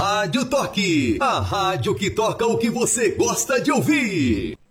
Rádio Toque, a rádio que toca o que você gosta de ouvir.